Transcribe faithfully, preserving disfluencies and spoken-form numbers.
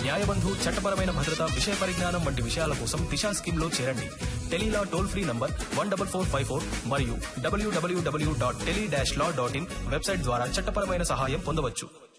న్యాయబంధు చట్టపరమైన భద్రత విషయ పరిజ్ఞానం వంటి విషయాల కోసం దిశా స్కీమ్ లో చేరండి. Tele-Law toll free number one double four five four మరియు డబ్ల్యూడబ్ల్యూడబ్ల్యూ dot tele dash law dot in website ద్వారా చట్టపరమైన సహాయం పొందవచ్చు.